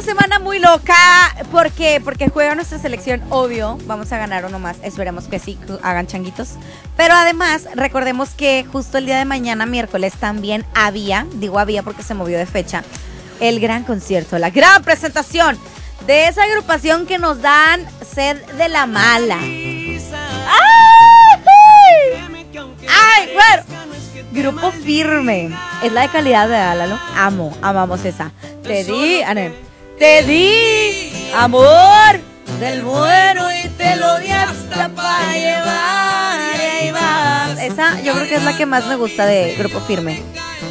semana muy loca. ¿Por qué? Porque juega nuestra selección, obvio. Vamos a ganar uno más. Esperemos que sí hagan changuitos. Pero además, recordemos que justo el día de mañana, miércoles, también había porque se movió de fecha, el gran concierto, la gran presentación de esa agrupación que nos dan sed de la mala. ¡Ay, bueno! Grupo Firme. Es la de calidad de Álalo. Amamos esa. Te di amor del bueno y te lo di hasta para llevar. Y ahí vas. Esa yo creo que es la que más me gusta de Grupo Firme.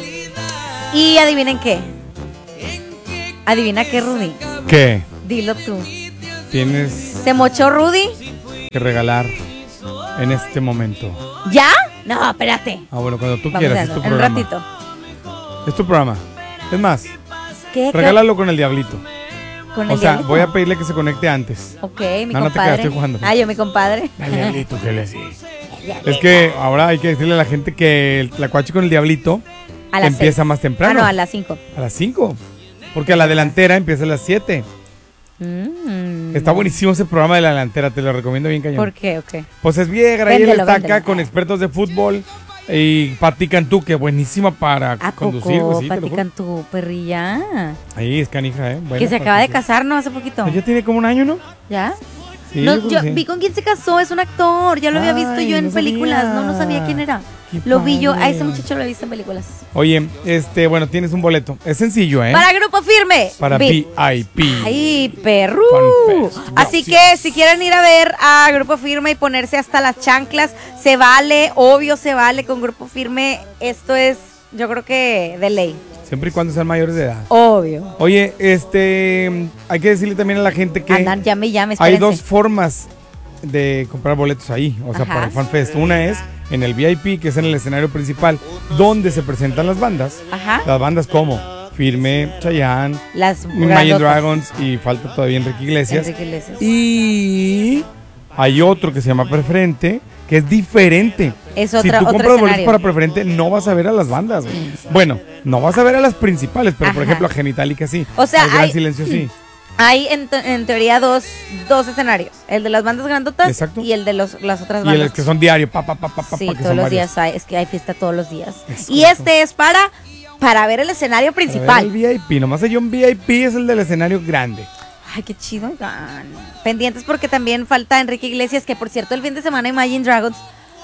Y adivinen qué. Adivina qué, Rudy. ¿Qué? Dilo tú. Tienes ¿Se mochó Rudy? que regalar en este momento. ¿Ya? No, espérate. Bueno, cuando tú Vamos quieras, es tu en un programa. ratito. Es tu programa. Es más, ¿Qué? regálalo con el diablito. ¿Con O el sea, diablito? voy a pedirle que se conecte antes. Ok, mi No, no te compadre. creas, estoy jugando. Yo mi compadre. Al diablito, que le sigue. Es que ahora hay que decirle a la gente que el tlacuache con el diablito A las empieza 6. más temprano. No, a las 5. A las 5. Porque a la delantera empieza a las 7. Está buenísimo ese programa de la delantera, te lo recomiendo bien cañón. ¿Por qué? Ok. Pues es Viegra, ahí él Véndelo, está véndelo. acá con expertos de fútbol. Y Pati Cantú, que buenísima para ¿A conducir. poco? Pues, sí, te lo juro. Platican tu perrilla. Ahí es canija, buena Que se para acaba de conducir. casar, ¿no? Hace poquito. Pues ya tiene como un año, ¿no? ¿Ya? Sí, No, creo yo que sí. vi con quién se casó, es un actor. Ya lo había visto Ay, yo en no películas. sabía. No sabía quién era. Qué Lo vi yo. A padre. ese muchacho lo he visto en películas. Oye, bueno, tienes un boleto. Es sencillo, ¿eh? Para Grupo Firme. Para VIP. VIP. ¡Ay, perru! Fan Fest. Así Gracias. que si quieren ir a ver a Grupo Firme y ponerse hasta las chanclas, se vale, obvio se vale con Grupo Firme. Esto es, yo creo que de ley. Siempre y cuando sean mayores de edad. Obvio. Oye, hay que decirle también a la gente que Andan, llame, hay espérense. dos formas de comprar boletos ahí, o sea, Ajá. para el FanFest. Una es en el VIP, que es en el escenario principal, donde se presentan las bandas. Ajá. Las bandas como Firme, Chayanne, Las Imagine grandotas. Dragons y falta todavía Enrique Iglesias. Enrique Iglesias. Y hay otro que se llama Preferente, que es diferente. Es Si otra, tú otro compras boletos escenario. para Preferente, no vas a ver a las bandas, güey. Bueno, no vas a ver a las principales, pero por Ajá. ejemplo a Genitalica sí. O sea, Al Gran hay- Silencio sí. Hay en teoría dos escenarios. El de las bandas grandotas. Exacto. Y el de las otras Y bandas. los que son diario, Sí, que todos son los varios. días hay. Es que hay fiesta todos los días. Es Y correcto. este es para ver el escenario Para ver principal. el VIP, nomás hay un VIP, es el del escenario grande. Ay, qué chido, oigan. Pendientes porque también falta Enrique Iglesias, que por cierto el fin de semana Imagine Dragons.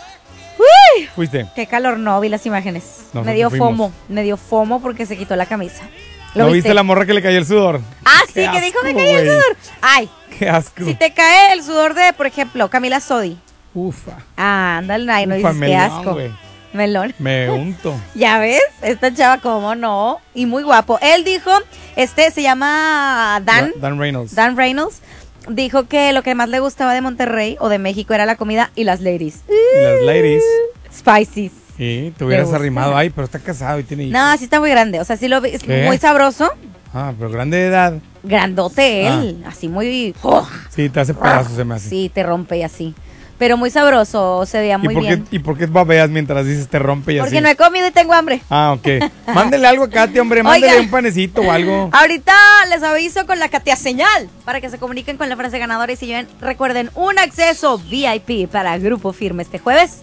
¡Uy! Fuiste. Qué calor, no vi las imágenes. Nosotros Me dio fuimos. FOMO porque se quitó la camisa. ¿No viste la morra que le cayó el sudor? Ah, sí, Qué que dijo me asco, cayó el güey. sudor. Ay, Qué asco. si te cae el sudor de, por ejemplo, Camila Sodi. Ufa. Ah, ándale, ay, no Ufa, dices qué melón, asco. güey. Melón. Me unto. Ya ves, esta chava, cómo no. Y muy guapo. Él dijo, se llama Dan Reynolds. Reynolds. Dijo que lo que más le gustaba de Monterrey o de México era la comida y las ladies. Y las ladies. Spicy. Sí, te hubieras gusta. arrimado ahí, pero está casado y tiene hijos. No, sí está muy grande. O sea, sí lo vi. Es ¿Qué? muy sabroso. Ah, pero grande de edad. Grandote él. Así muy. Sí, te hace pedazos, se me hace. Sí, te rompe y así. Pero muy sabroso. Se veía muy bien. ¿Y por qué babeas mientras dices te rompe y Porque así? no he comido y tengo hambre. Ah, ok. Mándele algo a Katy, hombre. Mándele Oiga. un panecito o algo. Ahorita les aviso con la Katia señal para que se comuniquen con la frase ganadora y si lleven, recuerden, un acceso VIP para Grupo Firme este jueves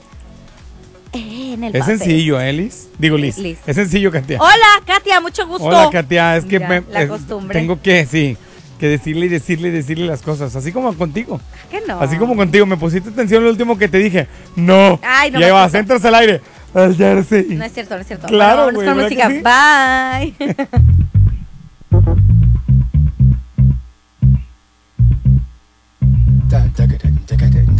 en el Es Fanfest. sencillo, Liz. Digo, Liz. Liz. Es sencillo, Katia. Hola, Katia, mucho gusto. Hola, Katia. Es que Mira, la costumbre. tengo que decirle las cosas. Así como contigo. ¿Qué no? Así como contigo. Me pusiste atención lo último que te dije. No. Ay, no Y ahí me vas, puso. entras al aire. Al jersey. No es cierto, no es cierto. Claro, Bueno, vámonos güey, con ¿verdad música. que Bye.